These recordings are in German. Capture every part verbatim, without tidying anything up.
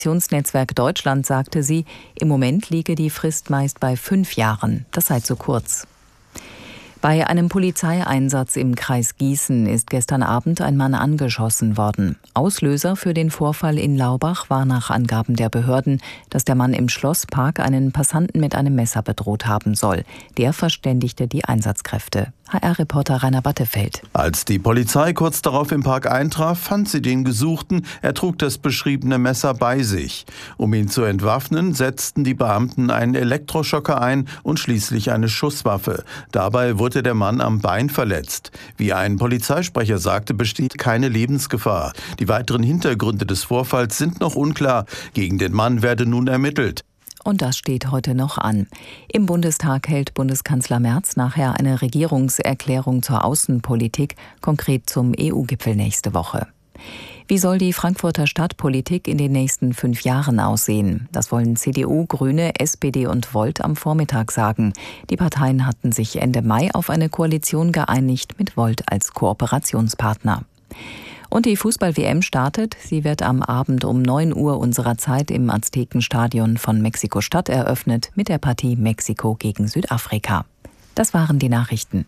Netzwerk Deutschland sagte sie, im Moment liege die Frist meist bei fünf Jahren. Das sei zu kurz. Bei einem Polizeieinsatz im Kreis Gießen ist gestern Abend ein Mann angeschossen worden. Auslöser für den Vorfall in Laubach war nach Angaben der Behörden, dass der Mann im Schlosspark einen Passanten mit einem Messer bedroht haben soll. Der verständigte die Einsatzkräfte. H R-Reporter Rainer Battefeld. Als die Polizei kurz darauf im Park eintraf, fand sie den Gesuchten. Er trug das beschriebene Messer bei sich. Um ihn zu entwaffnen, setzten die Beamten einen Elektroschocker ein und schließlich eine Schusswaffe. Dabei wurde der Mann am Bein verletzt. Wie ein Polizeisprecher sagte, besteht keine Lebensgefahr. Die weiteren Hintergründe des Vorfalls sind noch unklar. Gegen den Mann werde nun ermittelt. Und das steht heute noch an. Im Bundestag hält Bundeskanzler Merz nachher eine Regierungserklärung zur Außenpolitik, konkret zum E U-Gipfel nächste Woche. Wie soll die Frankfurter Stadtpolitik in den nächsten fünf Jahren aussehen? Das wollen C D U, Grüne, S P D und Volt am Vormittag sagen. Die Parteien hatten sich Ende Mai auf eine Koalition geeinigt mit Volt als Kooperationspartner. Und die Fußball-W M startet. Sie wird am Abend um neun Uhr unserer Zeit im Aztekenstadion von Mexiko-Stadt eröffnet mit der Partie Mexiko gegen Südafrika. Das waren die Nachrichten.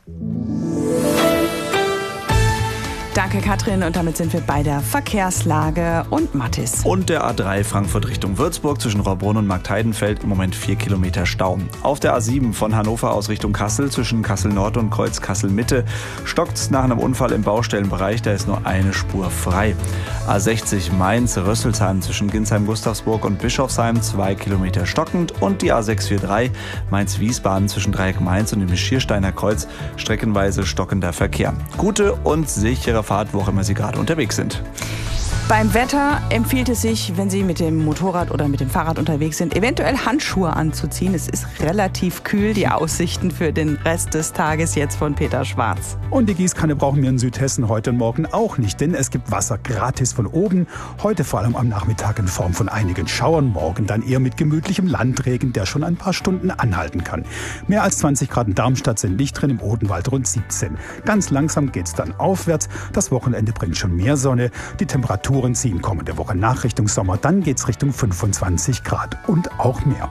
Danke, Katrin. Und damit sind wir bei der Verkehrslage und Mathis. Und der A drei Frankfurt Richtung Würzburg zwischen Raubrunn und Marktheidenfeld im Moment vier Kilometer Stau. Auf der A sieben von Hannover aus Richtung Kassel zwischen Kassel Nord und Kreuz Kassel Mitte stockt's nach einem Unfall im Baustellenbereich. Da ist nur eine Spur frei. A sechzig Mainz Rösselsheim zwischen Ginsheim-Gustavsburg und Bischofsheim zwei Kilometer stockend. Und die A sechs vier drei Mainz-Wiesbaden zwischen Dreieck Mainz und dem Schiersteiner Kreuz streckenweise stockender Verkehr. Gute und sichere Fahrt, wo auch immer Sie gerade unterwegs sind. Beim Wetter empfiehlt es sich, wenn Sie mit dem Motorrad oder mit dem Fahrrad unterwegs sind, eventuell Handschuhe anzuziehen. Es ist relativ kühl. Die Aussichten für den Rest des Tages jetzt von Peter Schwarz. Und die Gießkanne brauchen wir in Südhessen heute und morgen auch nicht, denn es gibt Wasser gratis von oben. Heute vor allem am Nachmittag in Form von einigen Schauern, morgen dann eher mit gemütlichem Landregen, der schon ein paar Stunden anhalten kann. Mehr als zwanzig Grad in Darmstadt sind nicht drin, im Odenwald rund siebzehn. Ganz langsam geht's dann aufwärts. Das Wochenende bringt schon mehr Sonne. Die Temperatur ziehen kommende Woche nach Richtung Sommer, dann geht's Richtung fünfundzwanzig Grad und auch mehr.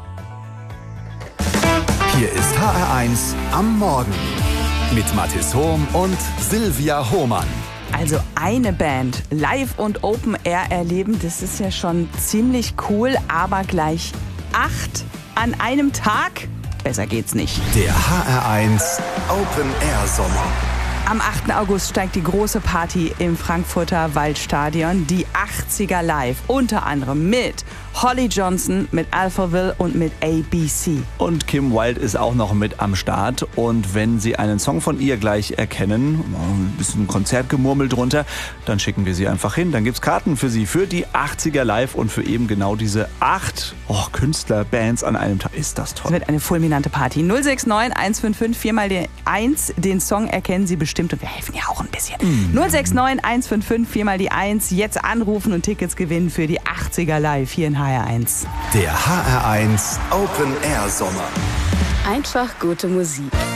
Hier ist H R eins am Morgen mit Mathis Hohm und Silvia Hohmann. Also eine Band live und Open Air erleben, das ist ja schon ziemlich cool, aber gleich acht an einem Tag? Besser geht's nicht. Der H R eins Open Air Sommer. Am achten August steigt die große Party im Frankfurter Waldstadion, die achtziger Live, unter anderem mit Holly Johnson, mit Alphaville und mit A B C. Und Kim Wilde ist auch noch mit am Start. Und wenn Sie einen Song von ihr gleich erkennen, ein bisschen Konzertgemurmel drunter, dann schicken wir sie einfach hin. Dann gibt's Karten für Sie für die achtziger Live und für eben genau diese acht oh, Künstlerbands an einem Tag. Ist das toll. Es wird eine fulminante Party. null sechs neun eins fünf fünf vier mal die eins. Den Song erkennen Sie bestimmt und wir helfen ja auch ein bisschen. Mm. null sechs neun eins fünf fünf vier mal die eins. Jetzt anrufen und Tickets gewinnen für die achtziger Live hier in H R eins. Der H R eins Open Air Sommer. Einfach gute Musik.